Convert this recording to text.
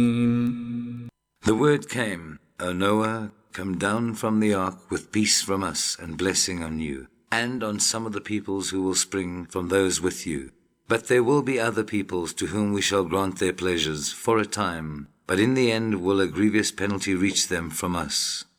The word came, O Noah, come down from the ark with peace from us and blessing on you, and on some of the peoples who will spring from those with you. But there will be other peoples to whom we shall grant their pleasures for a time, but in the end will a grievous penalty reach them from us.